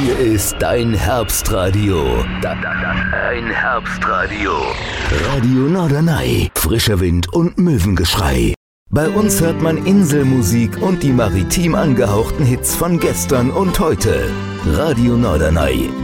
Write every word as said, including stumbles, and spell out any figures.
Hier ist dein Herbstradio. Da, da, da, dein Herbstradio. Radio Norderney. Frischer Wind und Möwengeschrei. Bei uns hört man Inselmusik und die maritim angehauchten Hits von gestern und heute. Radio Norderney.